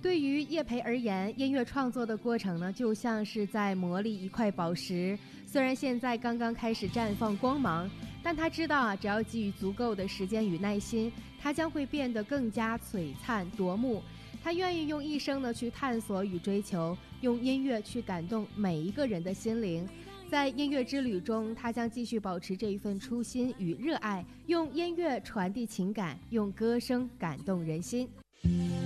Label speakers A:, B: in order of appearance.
A: 对于叶培而言，音乐创作的过程呢，就像是在磨砺一块宝石。虽然现在刚刚开始绽放光芒，但他知道啊，只要给予足够的时间与耐心，它将会变得更加璀璨夺目。他愿意用一生呢去探索与追求，用音乐去感动每一个人的心灵。在音乐之旅中，他将继续保持这一份初心与热爱，用音乐传递情感，用歌声感动人心。